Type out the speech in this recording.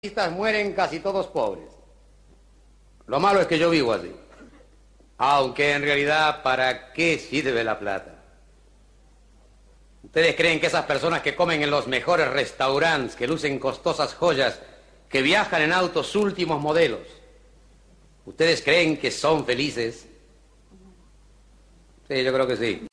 Mueren casi todos pobres. Lo malo es que yo vivo así. Aunque en realidad, ¿para qué sirve la plata? ¿Ustedes creen que esas personas que comen en los mejores restaurantes, que lucen costosas joyas, que viajan en autos últimos modelos, ¿ustedes creen que son felices? Sí, yo creo que sí.